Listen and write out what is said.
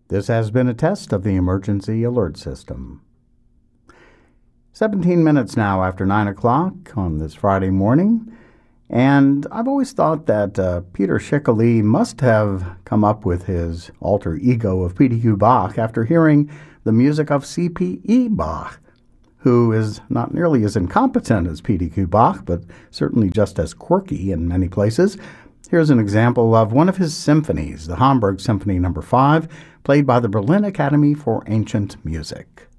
This has been a test of the emergency alert system. 17 minutes now after 9 o'clock on this Friday morning, and I've always thought that Peter Schickele must have come up with his alter ego of P.D.Q. Bach after hearing the music of C.P.E. Bach, who is not nearly as incompetent as P.D.Q. Bach, but certainly just as quirky in many places. Here's an example of one of his symphonies, the Hamburg Symphony No. 5, played by the Berlin Academy for Ancient Music.